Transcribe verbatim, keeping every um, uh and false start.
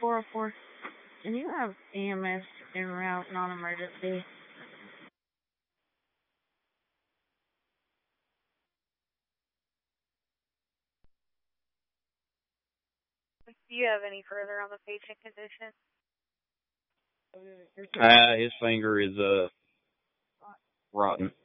four oh four. And you have E M S en route, non-emergency. Do you have any further on the patient condition? Uh, his finger is uh rotten.